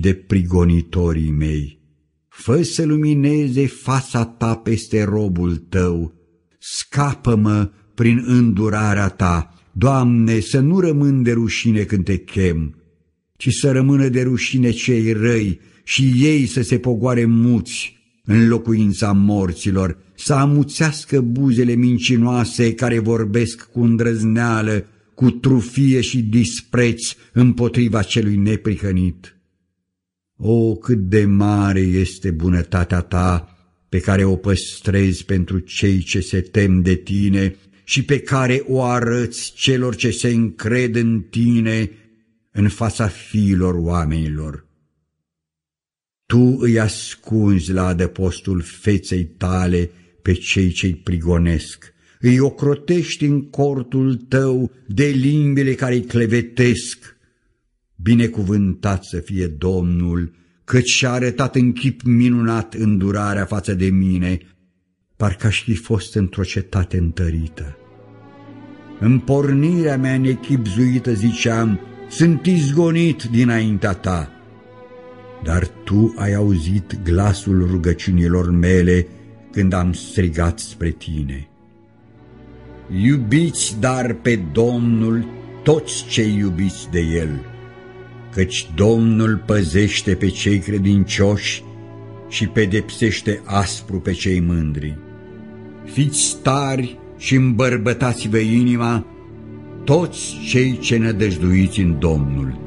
de prigonitorii mei. Fă să lumineze fața ta peste robul tău, scapă-mă prin îndurarea ta, Doamne, să nu rămân de rușine când te chem, ci să rămână de rușine cei răi și ei să se pogoare muți în locuința morților, să amuțească buzele mincinoase care vorbesc cu îndrăzneală, cu trufie și dispreț împotriva celui neprihănit. O, cât de mare este bunătatea ta pe care o păstrezi pentru cei ce se tem de tine și pe care o arăți celor ce se încred în tine în fața fiilor oamenilor. Tu îi ascunzi la adăpostul feței tale pe cei ce-i prigonesc, îi ocrotești în cortul tău de limbile care-i clevetesc. Binecuvântat să fie Domnul, căci și-a arătat în chip minunat îndurarea față de mine, parcă aș fi fost într-o cetate întărită. În pornirea mea nechibzuită ziceam, sunt izgonit dinaintea ta, dar tu ai auzit glasul rugăciunilor mele când am strigat spre tine. Iubiți dar pe Domnul toți cei iubiți de El, căci Domnul păzește pe cei credincioși și pedepsește aspru pe cei mândri. Fiți tari și îmbărbătați-vă inima, toți cei ce nădăjduiți în Domnul.